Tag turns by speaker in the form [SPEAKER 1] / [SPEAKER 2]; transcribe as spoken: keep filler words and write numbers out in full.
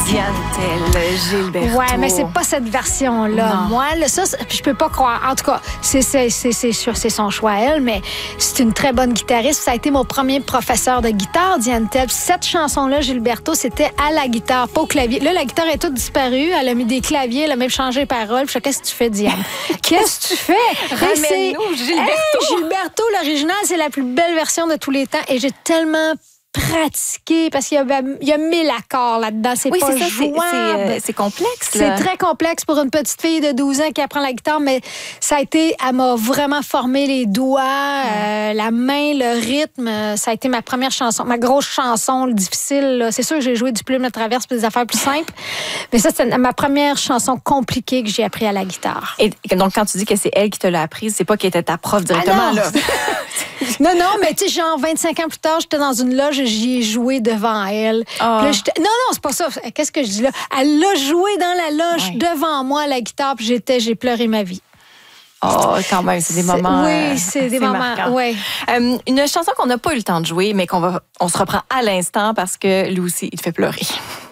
[SPEAKER 1] Diane Tell, Gilberto.
[SPEAKER 2] Ouais, mais c'est pas cette version-là.
[SPEAKER 1] Non.
[SPEAKER 2] Moi, là, ça, je peux pas croire. En tout cas, c'est, c'est, c'est, c'est sûr, c'est son choix à elle, mais c'est une très bonne guitariste. Ça a été mon premier professeur de guitare, Diane Tell. Cette chanson-là, Gilberto, c'était à la guitare, pas au clavier. Là, la guitare est toute disparue. Elle a mis des claviers, elle a même changé les paroles. Je sais, qu'est-ce que tu fais, Diane? Qu'est-ce que tu fais?
[SPEAKER 1] Ramène-nous, Gilberto.
[SPEAKER 2] Hey, Gilberto, l'original, c'est la plus belle version de tous les temps. Et j'ai tellement pratiqué parce qu'il y a, il y a mille accords là-dedans. C'est
[SPEAKER 1] Oui,
[SPEAKER 2] pas
[SPEAKER 1] c'est ça, c'est,
[SPEAKER 2] jouable.
[SPEAKER 1] c'est, euh, c'est complexe.
[SPEAKER 2] C'est
[SPEAKER 1] là.
[SPEAKER 2] très complexe pour une petite fille de douze ans qui apprend la guitare, mais ça a été, elle m'a vraiment formé les doigts, euh, la main, le rythme. Ça a été ma première chanson, ma grosse chanson difficile. Là. C'est sûr que j'ai joué du Plume de Traverse pour des affaires plus simples, mais ça, c'est ma première chanson compliquée que j'ai appris à la guitare.
[SPEAKER 1] Et donc, quand tu dis que c'est elle qui te l'a apprise, c'est pas qu'elle était ta prof directement,
[SPEAKER 2] Ah non.
[SPEAKER 1] là.
[SPEAKER 2] Non, non, mais tu sais, genre vingt-cinq ans plus tard, j'étais dans une loge et j'y ai joué devant elle.
[SPEAKER 1] Oh.
[SPEAKER 2] Puis là, j'étais- non, non, c'est pas ça. Qu'est-ce que je dis là? Elle l'a joué dans la loge
[SPEAKER 1] Ouais.
[SPEAKER 2] devant moi à la guitare, puis j'étais, j'ai pleuré ma vie.
[SPEAKER 1] Oh, quand même, c'est des
[SPEAKER 2] C'est-
[SPEAKER 1] moments.
[SPEAKER 2] oui,
[SPEAKER 1] euh,
[SPEAKER 2] c'est des
[SPEAKER 1] assez
[SPEAKER 2] moments,
[SPEAKER 1] marquants.
[SPEAKER 2] ouais.
[SPEAKER 1] Euh, une chanson qu'on n'a pas eu le temps de jouer, mais qu'on va, on se reprend à l'instant parce que lui aussi, il te fait pleurer.